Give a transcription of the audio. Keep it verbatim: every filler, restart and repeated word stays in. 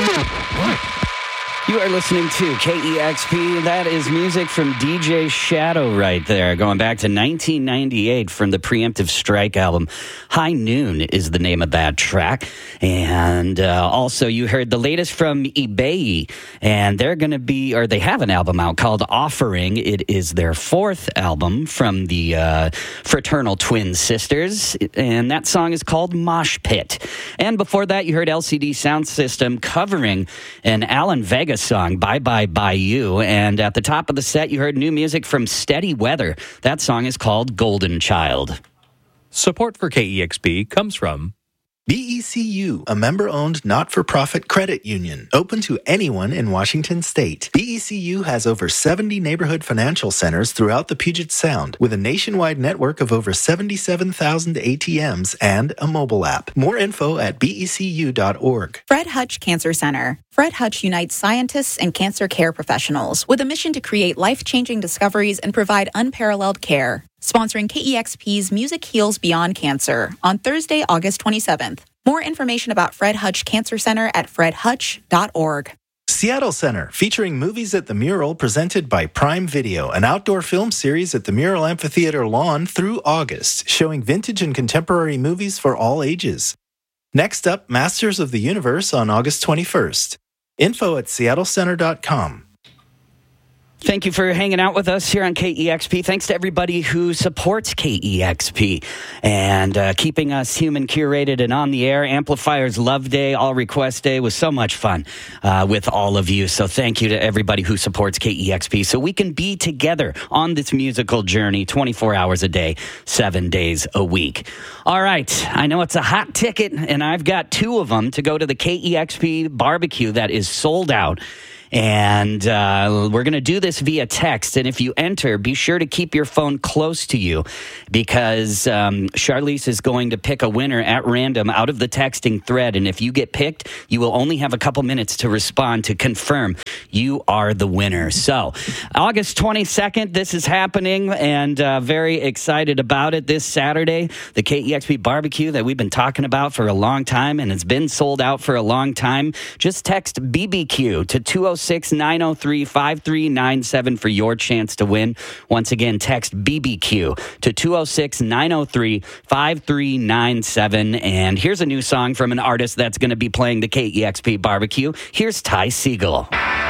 You are listening to K E X P. That is music from D J Shadow right there, going back to nineteen ninety-eight from the Preemptive Strike album. High Noon is the name of that track. And uh, also you heard the latest from eBay, and they're going to be, or they have an album out called Offering. It is their fourth album from the uh, Fraternal Twin Sisters, and that song is called Mosh Pit. And before that, you heard L C D Sound System covering an Alan Vega song, Bye Bye Bayou. And at the top of the set, you heard new music from Steady Weather. That song is called Golden Child. Support for K E X P comes from B E C U, a member-owned not-for-profit credit union, open to anyone in Washington state. B E C U has over seventy neighborhood financial centers throughout the Puget Sound, with a nationwide network of over seventy-seven thousand A T Ms and a mobile app. More info at B E C U dot org. Fred Hutch Cancer Center. Fred Hutch unites scientists and cancer care professionals with a mission to create life-changing discoveries and provide unparalleled care. Sponsoring K E X P's Music Heals Beyond Cancer on Thursday, August twenty-seventh. More information about Fred Hutch Cancer Center at fred hutch dot org. Seattle Center, featuring movies at the Mural presented by Prime Video, an outdoor film series at the Mural Amphitheater lawn through August, showing vintage and contemporary movies for all ages. Next up, Masters of the Universe on August twenty-first. Info at seattle center dot com. Thank you for hanging out with us here on K E X P. Thanks to everybody who supports K E X P and uh, keeping us human curated and on the air. Amplifiers Love Day, All Request Day was so much fun uh, with all of you. So thank you to everybody who supports K E X P so we can be together on this musical journey twenty-four hours a day, seven days a week. All right. I know it's a hot ticket, and I've got two of them to go to the K E X P barbecue that is sold out. And uh, we're going to do this via text. And if you enter, be sure to keep your phone close to you because um, Charlize is going to pick a winner at random out of the texting thread. And if you get picked, you will only have a couple minutes to respond to confirm you are the winner. So August twenty-second, this is happening, and uh, very excited about it. This Saturday, the K E X P barbecue that we've been talking about for a long time, and it's been sold out for a long time. Just text B B Q to two oh six, nine oh three, five three nine seven for your chance to win. Once again, text B B Q to two oh six, nine oh three, five three nine seven. And here's a new song from an artist that's going to be playing the K E X P barbecue. Here's Ty Segall.